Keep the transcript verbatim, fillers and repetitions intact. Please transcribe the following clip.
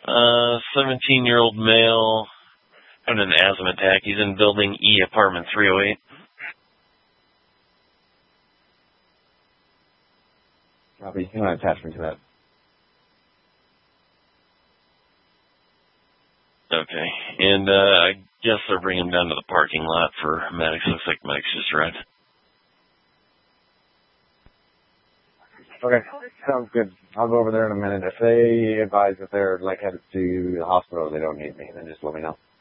Uh, seventeen-year-old male having an asthma attack. He's in building E, apartment three oh eight. Copy. You want to attach me to that? Okay. And, uh, I guess they're bringing him down to the parking lot for medics. Looks like medics just arrived. Okay. Sounds good. I'll go over there in a minute. If they advise that they're, like, headed to the hospital, they don't need me, then just let me know.